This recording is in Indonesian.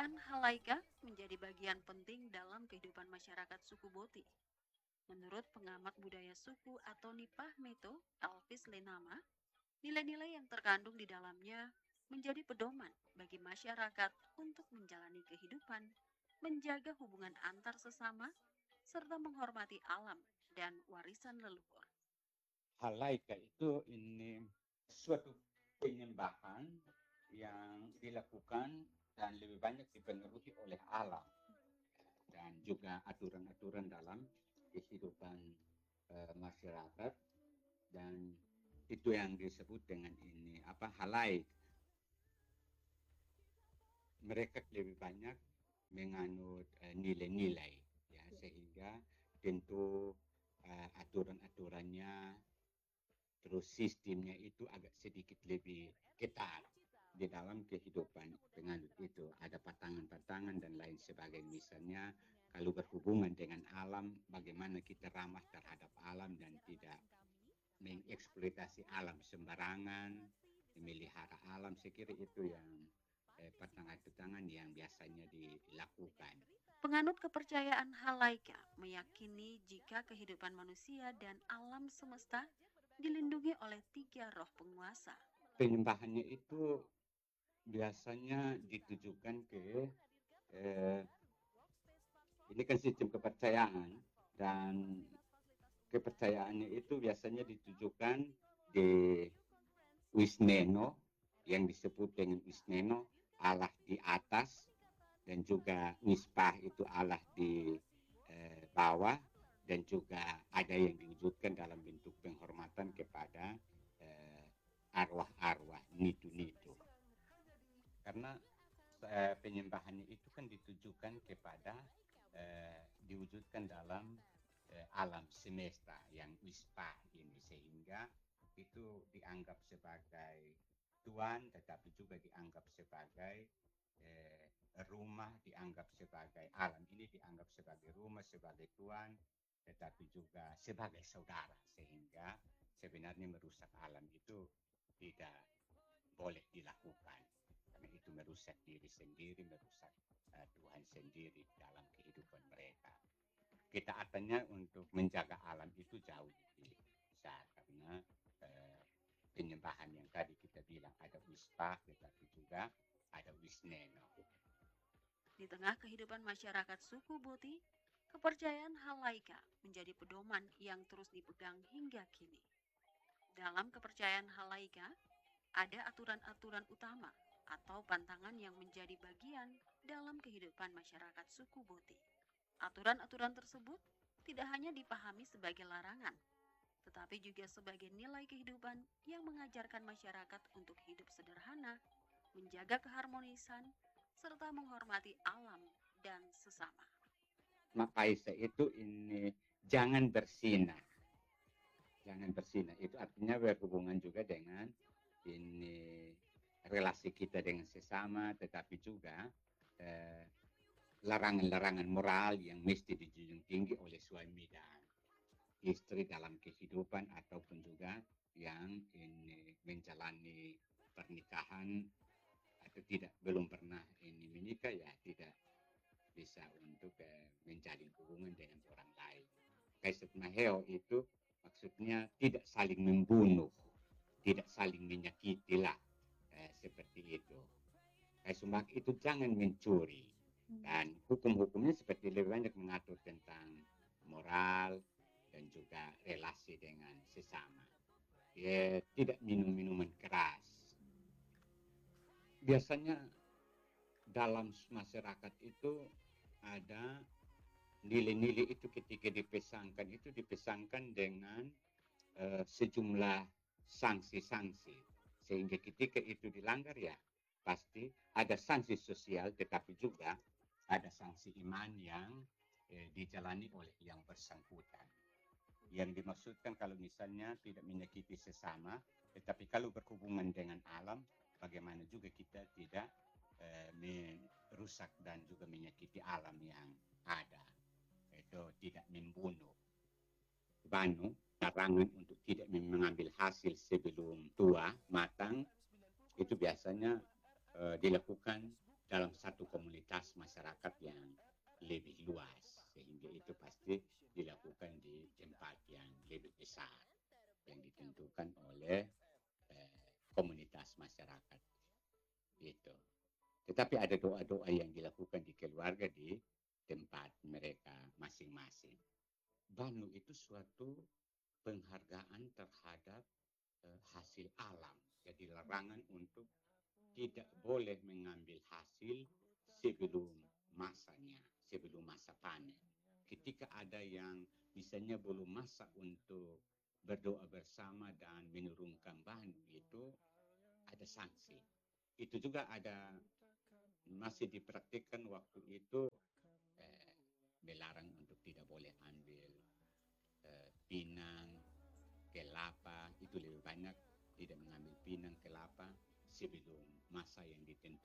Kepercayaan halaika menjadi bagian penting dalam kehidupan masyarakat suku Boti. Menurut pengamat budaya suku atau Nipah Meto, Elvis Lenama, nilai-nilai yang terkandung di dalamnya menjadi pedoman bagi masyarakat untuk menjalani kehidupan, menjaga hubungan antar sesama, serta menghormati alam dan warisan leluhur. Halaika itu ini suatu penyembahan yang dilakukan dan lebih banyak dipengaruhi oleh alam dan juga aturan-aturan dalam kehidupan masyarakat, dan itu yang disebut dengan ini apa halaik. Mereka lebih banyak menganut nilai-nilai ya, sehingga tentu aturan-aturannya terus sistemnya itu agak sedikit lebih ketat di dalam kehidupan penganut itu. Ada patangan-patangan dan lain sebagainya. Misalnya kalau berhubungan dengan alam, bagaimana kita ramah terhadap alam dan tidak mengeksploitasi alam sembarangan, memelihara alam. Saya kira itu yang patangan-patangan yang biasanya dilakukan. Penganut kepercayaan halaika meyakini jika kehidupan manusia dan alam semesta dilindungi oleh tiga roh penguasa. Penyembahannya itu biasanya ditujukan ke eh, ini kan sistem kepercayaan, dan kepercayaannya itu biasanya ditujukan di Wisneno, yang disebut dengan Wisneno, Allah di atas, dan juga Mispah itu Allah di bawah, dan juga ada yang diwujudkan dalam bentuk penghormatan kepada eh, arwah-arwah nitu-nitu. Karena penyembahannya itu kan ditujukan kepada diwujudkan dalam alam semesta yang wispah ini, sehingga itu dianggap sebagai Tuhan, tetapi juga dianggap sebagai rumah, dianggap sebagai alam ini, dianggap sebagai rumah, sebagai Tuhan, tetapi juga sebagai saudara, sehingga sebenarnya merusak alam itu tidak boleh dilakukan, karena itu merusak diri sendiri, merusak Tuhan sendiri dalam kehidupan mereka. Ketaatannya untuk menjaga alam itu jauh lebih besar, karena eh, penyembahan yang tadi kita bilang ada Wispah, tetapi juga ada Wisneno. Di tengah kehidupan masyarakat suku Boti, kepercayaan halaika menjadi pedoman yang terus dipegang hingga kini. Dalam kepercayaan halaika, ada aturan-aturan utama atau pantangan yang menjadi bagian dalam kehidupan masyarakat suku Boti. Aturan-aturan tersebut tidak hanya dipahami sebagai larangan, tetapi juga sebagai nilai kehidupan yang mengajarkan masyarakat untuk hidup sederhana, menjaga keharmonisan, serta menghormati alam dan sesama. Makaisa itu ini jangan bersinah. Jangan bersinah itu artinya berhubungan juga dengan ini relasi kita dengan sesama, tetapi juga eh, larangan-larangan moral yang mesti dijunjung tinggi oleh suami dan istri dalam kehidupan, ataupun juga yang ini menjalani pernikahan atau tidak belum pernah ini menikah, ya tidak bisa untuk menjalin hubungan dengan orang lain. Kaisat Maheo itu maksudnya tidak saling membunuh, tidak saling menyakiti lah, seperti itu. Kaisumak itu jangan mencuri, dan hukum-hukumnya seperti lebih banyak mengatur tentang moral dan juga relasi dengan sesama. Ya, tidak minum minuman keras. Biasanya dalam masyarakat itu ada nilai-nilai itu ketika dipesankan itu dipesankan dengan sejumlah sanksi-sanksi, sehingga ketika itu dilanggar ya pasti ada sanksi sosial, tetapi juga ada sanksi iman yang dijalani oleh yang bersangkutan. Yang dimaksudkan kalau misalnya tidak menyakiti sesama, tetapi kalau berhubungan dengan alam, bagaimana juga kita tidak merusak dan juga menyakiti alam yang ada. Itu tidak membunuh. Banu, larangan untuk tidak mengambil hasil sebelum tua, matang, itu biasanya dilakukan dalam satu komunitas masyarakat yang lebih luas, sehingga itu pasti dilakukan di tempat yang lebih besar yang ditentukan oleh komunitas masyarakat itu. Tetapi ada doa-doa yang dilakukan di keluarga di tempat mereka masing-masing. Banu itu suatu penghargaan terhadap hasil alam. Jadi larangan untuk tidak boleh mengambil hasil sebelum masanya, sebelum masa panen. Ketika ada yang misalnya belum masak untuk berdoa bersama dan menurunkan banu, itu ada sanksi. Itu juga ada masih dipraktikkan waktu itu, eh, melarang untuk tidak boleh ambil pinang, kelapa, itu lebih banyak tidak mengambil pinang kelapa sebelum masa yang ditentukan